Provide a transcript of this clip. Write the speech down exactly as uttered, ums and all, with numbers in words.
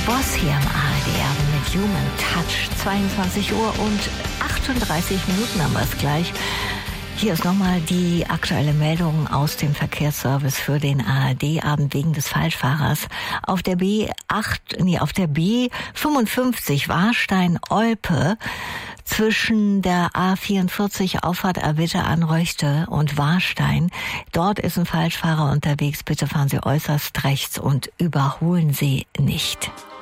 Boss hier im A R D mit Human Touch. zweiundzwanzig Uhr und achtunddreißig Minuten haben wir es gleich. Hier ist nochmal die aktuelle Meldung aus dem Verkehrsservice für den A R D-Abend wegen des Falschfahrers. Auf der B acht, nee, auf der B fünfundfünfzig Warstein-Olpe zwischen der A vierundvierzig Auffahrt Erwitte an Röchte und Warstein. Dort ist ein Falschfahrer unterwegs. Bitte fahren Sie äußerst rechts und überholen Sie nicht.